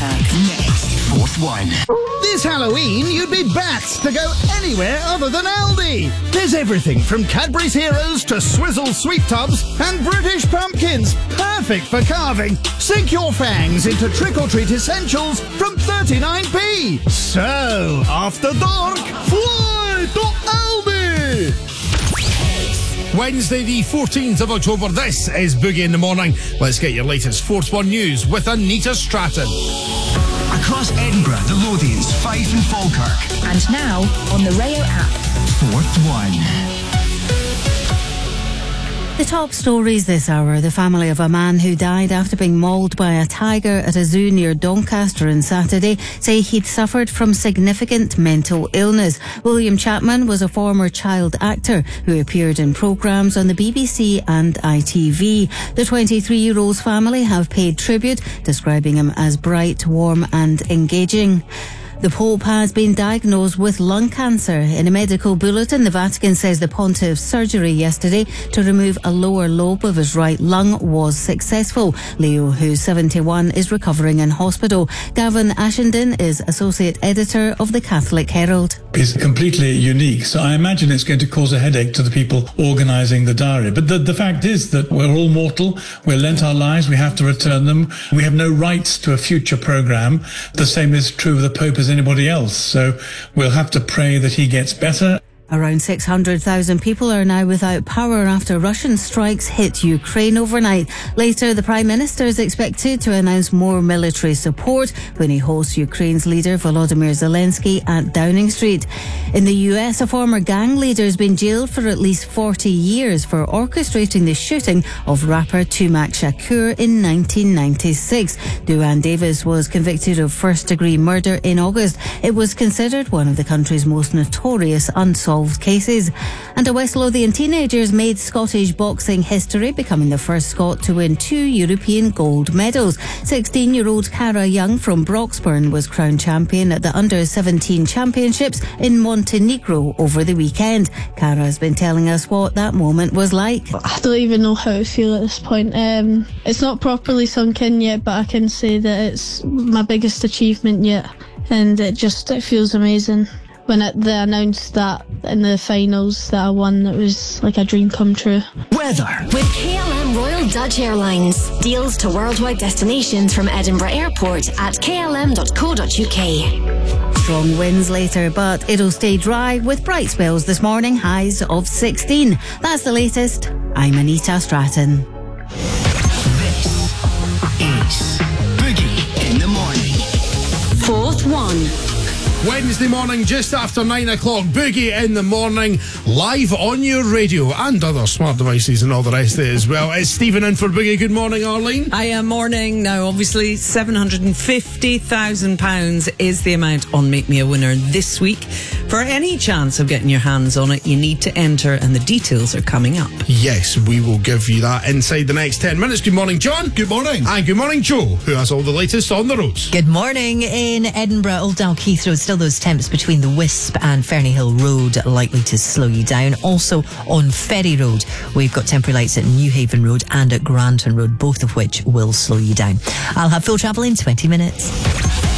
Falkirk. Next, Fourth One. This Halloween, you'd be bats to go anywhere other than Aldi. There's everything from Cadbury's Heroes to Swizzle Sweet Tubs and British pumpkins. Perfect for carving. Sink your fangs into trick-or-treat essentials from 39p. So, after dark, fly to Aldi! Wednesday the 14th of October, this is Boogie in the Morning. Let's get your latest Fourth One news with Anita Stratton. Across Edinburgh, the Lothians, Fife and Falkirk. And now on the Rayo app. Fourth One. The top stories this hour. The family of a man who died after being mauled by a tiger at a zoo near Doncaster on Saturday say he'd suffered from significant mental illness. William Chapman was a former child actor who appeared in programmes on the BBC and ITV. The 23-year-old's family have paid tribute, describing him as bright, warm and engaging. The Pope has been diagnosed with lung cancer. In a medical bulletin, the Vatican says the pontiff's surgery yesterday to remove a lower lobe of his right lung was successful. Leo, who's 71, is recovering in hospital. Gavin Ashenden is Associate Editor of the Catholic Herald. It's completely unique, so I imagine it's going to cause a headache to the people organising the diary. But the fact is that we're all mortal, we're lent our lives, we have to return them. We have no rights to a future programme. The same is true of the Pope as anybody else, so we'll have to pray that he gets better. Around 600,000 people are now without power after Russian strikes hit Ukraine overnight. Later, the Prime Minister is expected to announce more military support when he hosts Ukraine's leader Volodymyr Zelensky at Downing Street. In the US, a former gang leader has been jailed for at least 40 years for orchestrating the shooting of rapper Tupac Shakur in 1996. Duane Davis was convicted of first-degree murder in August. It was considered one of the country's most notorious unsolved cases. And a West Lothian teenager's made Scottish boxing history, becoming the first Scot to win 2 European gold medals. 16-year-old Cara Young from Broxburn was crowned champion at the Under-17 Championships in Montenegro over the weekend. Cara has been telling us what that moment was like. I don't even know how to feel at this point. It's not properly sunk in yet, but I can say that it's my biggest achievement yet, and it feels amazing. When they announced that in the finals that I won, it was like a dream come true. Weather. With KLM Royal Dutch Airlines. Deals to worldwide destinations from Edinburgh Airport at klm.co.uk. Strong winds later, but it'll stay dry with bright spells this morning, highs of 16. That's the latest. I'm Anita Stratton. This is Boogie in the Morning. Fourth One. Wednesday morning, just after 9 o'clock, Boogie in the Morning, live on your radio and other smart devices and all the rest of it as well. It's Stephen in for Boogie. Good morning, Arlene. Hiya, morning. Now, obviously, £750,000 is the amount on Make Me a Winner this week. For any chance of getting your hands on it, you need to enter, and the details are coming up. Yes, we will give you that inside the next 10 minutes. Good morning, John. Good morning. And good morning, Joe, who has all the latest on the roads. Good morning. In Edinburgh, Old Dalkeith Road, still those temps between the Wisp and Ferny Hill Road likely to slow you down. Also on Ferry Road, we've got temporary lights at Newhaven Road and at Granton Road, both of which will slow you down. I'll have full travel in 20 minutes.